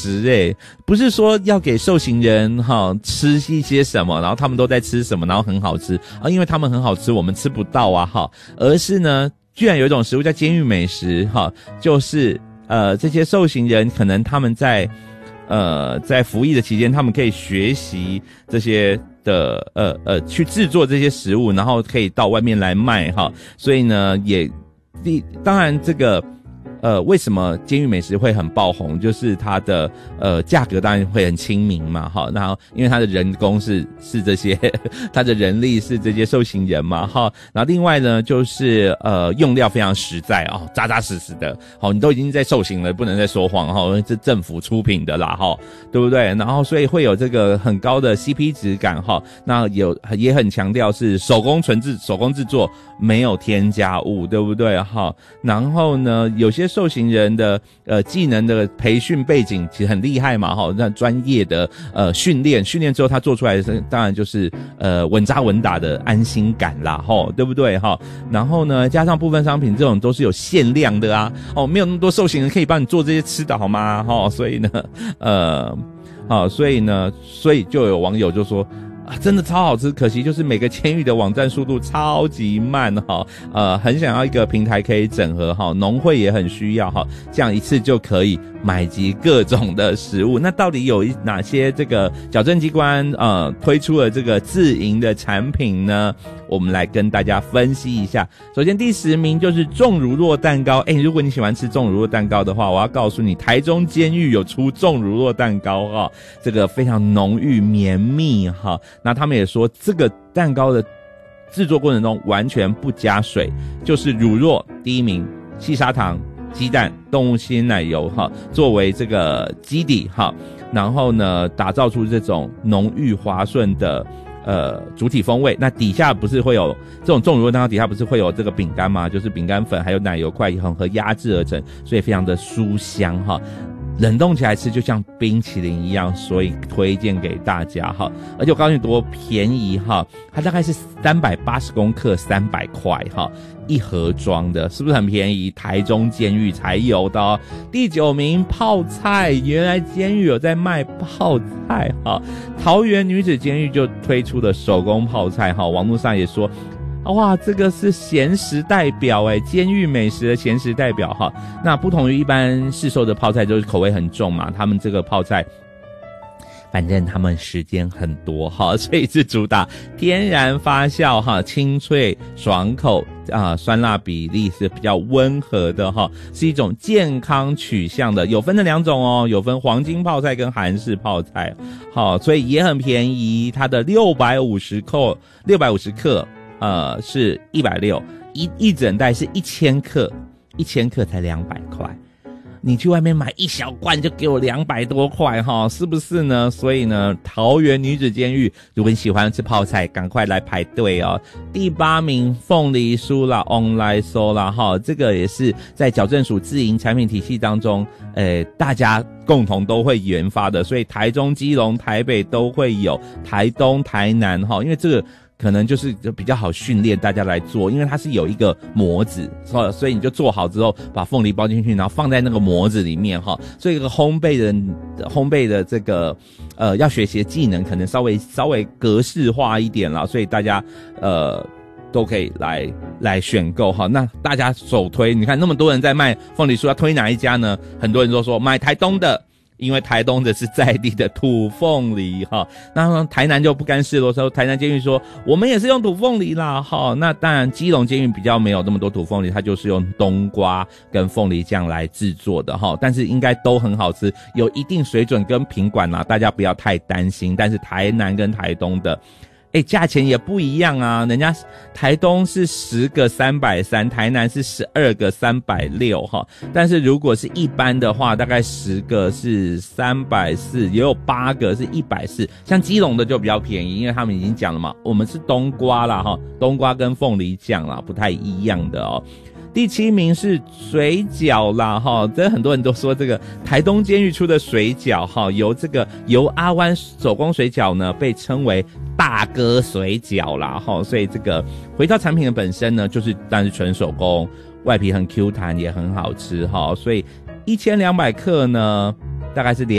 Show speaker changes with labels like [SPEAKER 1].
[SPEAKER 1] 食不是说要给受刑人吃一些什么，然后他们都在吃什么，然后很好吃因为他们很好吃我们吃不到而是呢居然有一种食物叫监狱美食就是这些受刑人可能他们在服役的期间，他们可以学习这些的去制作这些食物，然后可以到外面来卖所以呢当然这个为什么监狱美食会很爆红，就是它的价格当然会很亲民嘛然后因为它的人工是这些它的人力是这些受刑人嘛然后另外呢就是用料非常实在扎扎实实的你都已经在受刑了，不能再说谎因为这政府出品的啦对不对？然后所以会有这个很高的 CP 值感那也很强调是手工制作，没有添加物，对不对然后呢有些受刑人的技能的培训背景其实很厉害嘛那专业的训练之后他做出来的当然就是稳扎稳打的安心感啦对不对然后呢加上部分商品这种都是有限量的没有那么多受刑人可以帮你做这些吃的好吗所以呢所以就有网友就说真的超好吃，可惜就是每个监狱的网站速度超级慢很想要一个平台可以整合农会也很需要这样一次就可以买集各种的食物。那到底有哪些这个矫正机关推出了这个自营的产品呢？我们来跟大家分析一下。首先第10名就是重乳酪蛋糕如果你喜欢吃重乳酪蛋糕的话，我要告诉你台中监狱有出重乳酪蛋糕这个非常浓郁绵密那他们也说这个蛋糕的制作过程中完全不加水，就是乳酪第一名，细砂糖、鸡蛋、动物鲜奶油作为这个基底然后呢打造出这种浓郁滑顺的主体风味。那底下不是会有这种重乳酪蛋糕底下不是会有这个饼干吗？就是饼干粉还有奶油块混合压制而成，所以非常的酥香冷冻起来吃就像冰淇淋一样，所以推荐给大家而且我告诉你多便宜它大概是380公克300块一盒装的，是不是很便宜？台中监狱才有的第9名泡菜，原来监狱有在卖泡菜桃园女子监狱就推出了手工泡菜网络上也说哇，这个是咸食代表监狱美食的咸食代表那不同于一般市售的泡菜，就是口味很重嘛，他们这个泡菜反正他们时间很多所以是主打天然发酵清脆爽口酸辣比例是比较温和的是一种健康取向的，有分了2种有分黄金泡菜跟韩式泡菜所以也很便宜，它的650克是160，一整袋是1000克，1000克才200块。你去外面买一小罐就给我200多块是不是呢？所以呢，桃园女子监狱，如果你喜欢吃泡菜，赶快来排队第8名凤梨酥啦 ，online 酥啦这个也是在矫正署自营产品体系当中，大家共同都会研发的，所以台中、基隆、台北都会有，台东、台南因为这个可能就是比较好训练大家来做，因为它是有一个模子所以你就做好之后把凤梨包进去，然后放在那个模子里面所以这个烘焙的这个要学习的技能可能稍微格式化一点啦，所以大家都可以来选购那大家首推，你看那么多人在卖凤梨酥，要推哪一家呢？很多人都说买台东的，因为台东的是在地的土凤梨那台南就不甘示弱，说台南监狱说我们也是用土凤梨啦那当然基隆监狱比较没有那么多土凤梨，它就是用冬瓜跟凤梨酱来制作的但是应该都很好吃，有一定水准跟品管大家不要太担心。但是台南跟台东的价钱也不一样人家台东是10个330，台南是12个360但是如果是一般的话，大概10个是340，也有8个是140。像基隆的就比较便宜，因为他们已经讲了嘛，我们是冬瓜啦冬瓜跟凤梨酱啦，不太一样的第7名是水饺啦这很多人都说这个台东监狱出的水饺由这个由阿湾手工水饺呢被称为大哥水饺啦所以这个回调产品的本身呢就是当然是纯手工，外皮很 Q 弹也很好吃所以1200克呢大概是